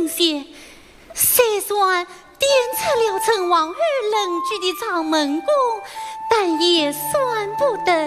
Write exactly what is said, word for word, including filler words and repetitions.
些，虽算颠出了陈王后邻居的长门宫，但也算不得